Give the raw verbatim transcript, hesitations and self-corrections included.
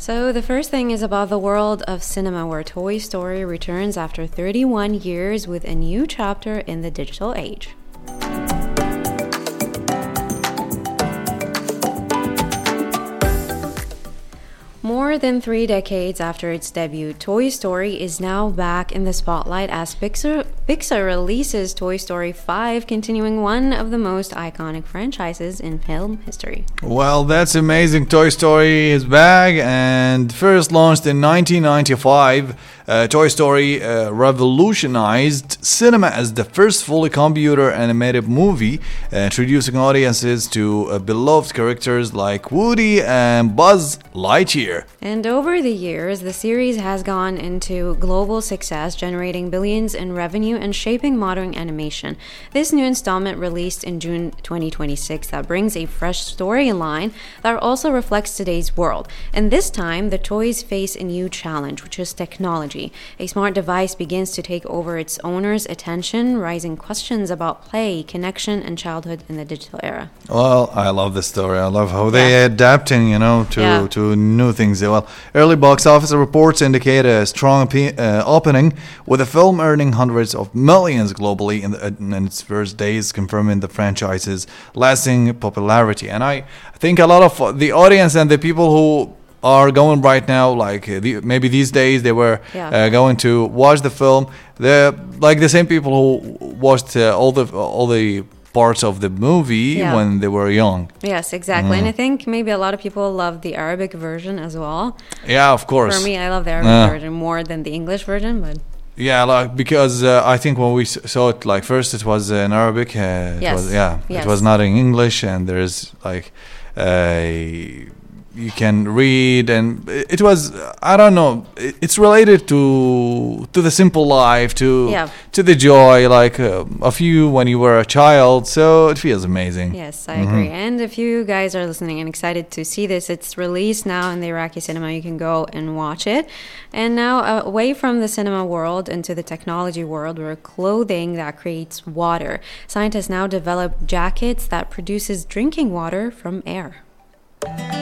So, the first thing is about the world of cinema, where Toy Story returns after thirty-one years with a new chapter in the digital age. More than three decades after its debut, Toy Story is now back in the spotlight as Pixar, Pixar releases Toy Story five, continuing one of the most iconic franchises in film history. Well, that's amazing. Toy Story is back, and first launched in nineteen ninety-five, uh, Toy Story uh, revolutionized cinema as the first fully computer animated movie, uh, introducing audiences to uh, beloved characters like Woody and Buzz Lightyear. And over the years, the series has gone into global success, generating billions in revenue and shaping modern animation. This new installment released in June twenty twenty-six that brings a fresh storyline that also reflects today's world. And this time, the toys face a new challenge, which is technology. A smart device begins to take over its owner's attention, raising questions about play, connection, and childhood in the digital era. Well, I love this story. I love how they yeah. adapting, you know, to, yeah. to new things. Well, early box office reports indicate a strong uh, opening, with the film earning hundreds of millions globally in, the, in its first days, confirming the franchise's lasting popularity. And I think a lot of the audience and the people who are going right now, like uh, the, maybe these days they were yeah. uh, going to watch the film. They're like the same people who watched uh, all the all the. parts of the movie yeah. when they were young. Yes, exactly. Mm. And I think maybe a lot of people love the Arabic version as well. Yeah, of course. For me, I love the Arabic uh. version more than the English version, but yeah, like because uh, I think when we saw it, like first it was in Arabic. Uh, it yes. was, yeah, yes. it was not in English, and there's like uh, you can read, and it was I don't know. It's related to to the simple life, to yeah. to the joy, like uh, of you when you were a child. So it feels amazing. Yes, I mm-hmm. agree. And if you guys are listening and excited to see this, it's released now in the Iraqi cinema. You can go and watch it. And now uh, away from the cinema world into the technology world, where clothing that creates water. Scientists now develop jackets that produces drinking water from air.